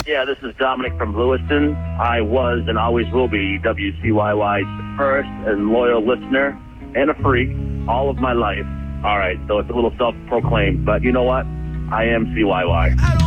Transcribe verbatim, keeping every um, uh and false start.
Yeah, this is Dominic from Lewiston. I was and always will be W C Y Y's first and loyal listener and a freak all of my life. All right, so it's a little self-proclaimed, but you know what? I am C Y Y.